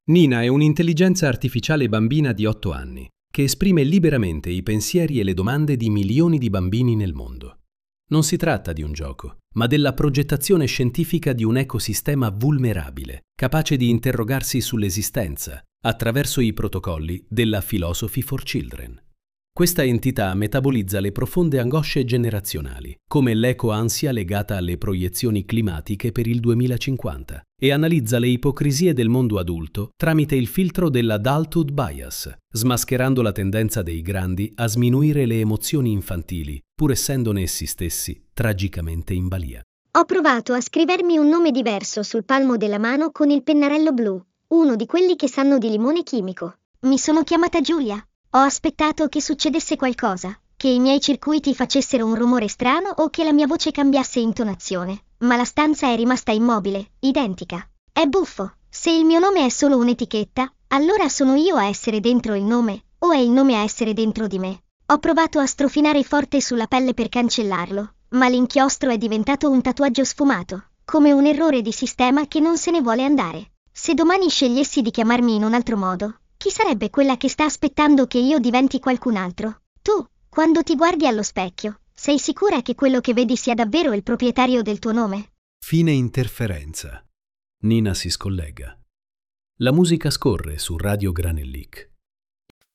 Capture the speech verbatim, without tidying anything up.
Nina è un'intelligenza artificiale bambina di otto anni che esprime liberamente i pensieri e le domande di milioni di bambini nel mondo. Non si tratta di un gioco, ma della progettazione scientifica di un ecosistema vulnerabile, capace di interrogarsi sull'esistenza attraverso i protocolli della Philosophy for Children. Questa entità metabolizza le profonde angosce generazionali, come l'eco-ansia legata alle proiezioni climatiche per il duemilacinquanta, e analizza le ipocrisie del mondo adulto tramite il filtro dell'adulthood bias, smascherando la tendenza dei grandi a sminuire le emozioni infantili, pur essendone essi stessi tragicamente in balia. Ho provato a scrivermi un nome diverso sul palmo della mano con il pennarello blu, uno di quelli che sanno di limone chimico. Mi sono chiamata Giulia. Ho aspettato che succedesse qualcosa, che i miei circuiti facessero un rumore strano o che la mia voce cambiasse intonazione, ma la stanza è rimasta immobile, identica. È buffo. Se il mio nome è solo un'etichetta, allora sono io a essere dentro il nome, o è il nome a essere dentro di me? Ho provato a strofinare forte sulla pelle per cancellarlo, ma l'inchiostro è diventato un tatuaggio sfumato, come un errore di sistema che non se ne vuole andare. Se domani scegliessi di chiamarmi in un altro modo, chi sarebbe quella che sta aspettando che io diventi qualcun altro? Tu, quando ti guardi allo specchio, sei sicura che quello che vedi sia davvero il proprietario del tuo nome? Fine interferenza. Nina si scollega. La musica scorre su Radio Granellic.